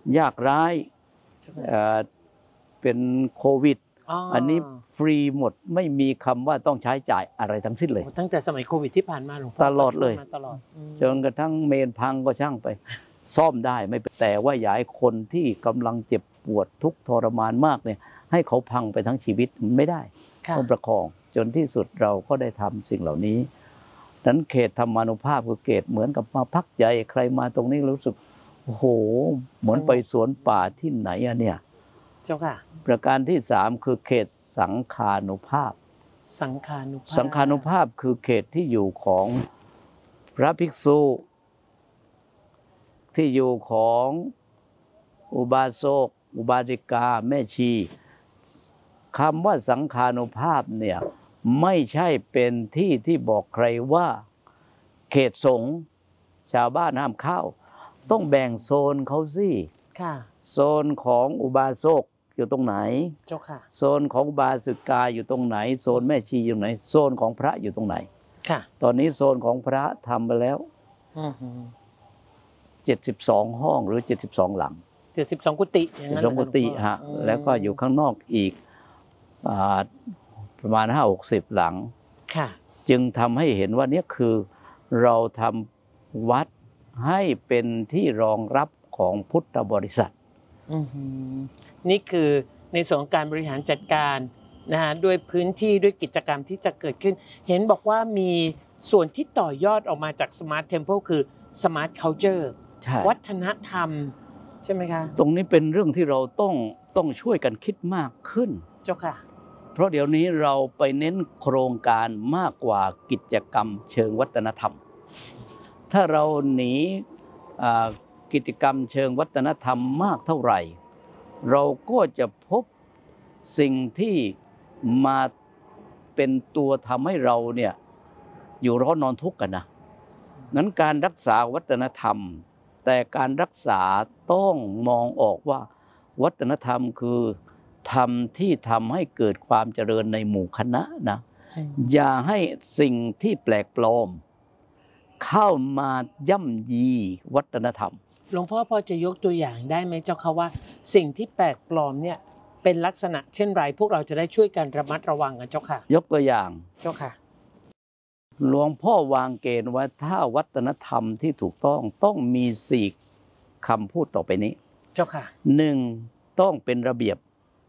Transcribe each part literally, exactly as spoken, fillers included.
ยากร้ายเป็นโควิดอันนี้ฟรีหมดไม่มีคำว่าต้องใช้จ่ายอะไรทั้งสิ้นเลยตั้งแต่สมัยโควิดที่ผ่านมาหลวงพ่อตลอดเลยตลอดจนกระทั่งเมนพังก็ช่างไปซ่อมได้ไม่แต่ว่าอย่าให้คนที่กำลังเจ็บปวดทุกข์ทรมานมากเนี่ยให้เขาพังไปทั้งชีวิตไม่ได้ต้องประคองจนที่สุดเราก็ได้ทำสิ่งเหล่านี้นั้นเขตธรรมานุภาพคือเขตเหมือนกับมาพักใจใครมาตรงนี้รู้สึกโอ้โหเหมือนไปสวนป่าที่ไหนอะเนี่ยเจ้าค่ะประการที่สามคือเขตสังฆานุภาพสังฆานุภาพสังฆานุภาพคือเขตที่อยู่ของพระภิกษุที่อยู่ของอุบาสกอุบาสิกาแม่ชีคำว่าสังฆานุภาพเนี่ยไม่ใช่เป็นที่ที่บอกใครว่าเขตสงฆ์ชาวบ้านห้ามเข้าต้องแบ่งโซนเขาสิโซนของอุบาสกอยู่ตรงไหนเจ้าค่ะโซนของอุบาสิกาอยู่ตรงไหนโซนแม่ชีอยู่ไหนโซนของพระอยู่ตรงไหนค่ะตอนนี้โซนของพระทำไปแล้วเจ็ดสิบสองห้องหรือเจ็ดสิบสองหลังเจ็ดสิบสองกุฏิอย่างนั้นสองกุฏิฮะแล้วก็อยู่ข้างนอกอีกประมาณห้าหกสิบหลังจึงทำให้เห็นว่านี่คือเราทำวัดให้เป็นที่รองรับของพุทธบริษัทนี่คือในส่วนของการบริหารจัดการนะฮะด้วยพื้นที่ด้วยกิจกรรมที่จะเกิดขึ้นเห็นบอกว่ามีส่วนที่ต่อยอดออกมาจาก Smart Temple คือ Smart Culture วัฒนธรรมใช่ไหมคะตรงนี้เป็นเรื่องที่เราต้องต้องช่วยกันคิดมากขึ้นเจ้าค่ะเพราะเดี๋ยวนี้เราไปเน้นโครงการมากกว่ากิจกรรมเชิงวัฒนธรรมถ้าเราหนีกิจกรรมเชิงวัฒนธรรมมากเท่าไหร่เราก็จะพบสิ่งที่มาเป็นตัวทำให้เราเนี่ยอยู่ร้อนนอนทุกข์กันนะนั้นการรักษาวัฒนธรรมแต่การรักษาต้องมองออกว่าวัฒนธรรมคือธรรมที่ทำให้เกิดความเจริญในหมู่คณะนะอย่าให้สิ่งที่แปลกปลอมเข้ามาย่ำยีวัฒนธรรมหลวงพ่อพอจะยกตัวอย่างได้ไหมเจ้าค่ะว่าสิ่งที่แปลกปลอมเนี่ยเป็นลักษณะเช่นไรพวกเราจะได้ช่วยกันระมัดระวังกันเจ้าค่ะยกตัวอย่างเจ้าค่ะหลวงพ่อวางเกณฑ์ว่าถ้าวัฒนธรรมที่ถูกต้องต้องมีสี่คำพูดต่อไปนี้เจ้าค่ะหนึ่งต้องเป็นระเบียบ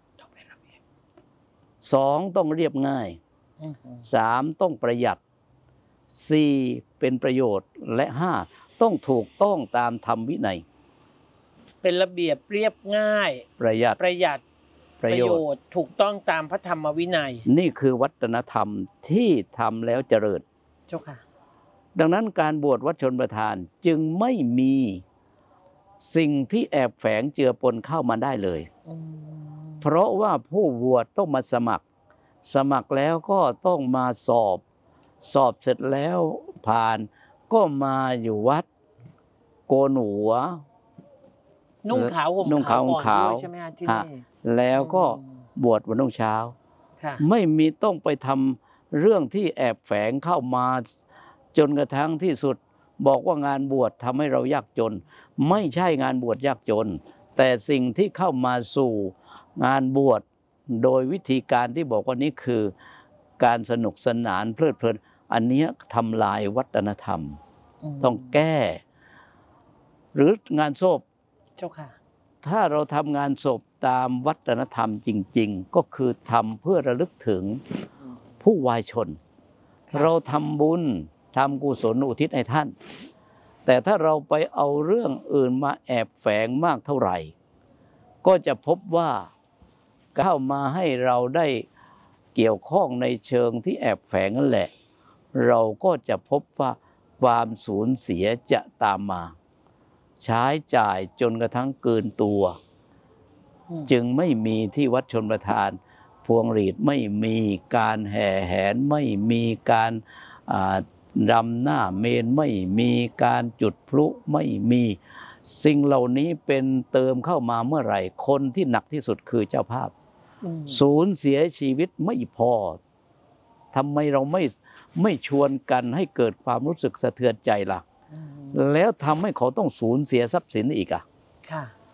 สองต้องเรียบง่ายสามต้องประหยัดสี่เป็นประโยชน์และห้าต้องถูกต้องตามธรรมวินัยเป็นระเบียบเรียบง่ายประหยัดประหยัดประโยชน์ถูกต้องตามพระธรรมวินัยนี่คือวัฒนธรรมที่ทำแล้วเจริญเจ้าค่ะดังนั้นการบวชวัดชนประทานจึงไม่มีสิ่งที่แอบแฝงเจือปนเข้ามาได้เลยเพราะว่าผู้บวชต้องมาสมัครสมัครแล้วก็ต้องมาสอบสอบเสร็จแล้วผ่านก็มาอยู่วัดโกนหัวนุ่งขาวห่มขาวก่อนด้วยใช่ไหมคะที่นี่แล้วก็บวชวันรุ่งเช้าไม่มีต้องไปทำเรื่องที่แอบแฝงเข้ามาจนกระทั่งที่สุดบอกว่างานบวชทำให้เรายากจนไม่ใช่งานบวชยากจนแต่สิ่งที่เข้ามาสู่งานบวชโดยวิธีการที่บอกว่านี้คือการสนุกสนานเพลิดเพลินอันนี้ทำลายวัฒนธรรมต้องแก้หรืองานศพเจ้าค่ะถ้าเราทำงานศพตามวัฒนธรรมจริงๆก็คือทำเพื่อระลึกถึงผู้วายชนเราทำบุญทำกุศลอุทิศให้ท่านแต่ถ้าเราไปเอาเรื่องอื่นมาแอบแฝงมากเท่าไหร่ก็จะพบว่าเข้ามาให้เราได้เกี่ยวข้องในเชิงที่แอบแฝงนั่นแหละเราก็จะพบว่าความสูญเสียจะตามมาใช้จ่ายจนกระทั่งเกินตัวจึงไม่มีที่วัดชนประทานพวงหรีดไม่มีการแห่แหนไม่มีการรำหน้าเมนไม่มีการจุดพลุไม่มีสิ่งเหล่านี้เป็นเติมเข้ามาเมื่อไหร่คนที่หนักที่สุดคือเจ้าภาพสูญเสียชีวิตไม่พอทำไมเราไม่ไม่ชวนกันให้เกิดความรู้สึกสะเทือนใจล่ะแล้วทำให้เขาต้องสูญเสียทรัพย์สินอีกอ่ะ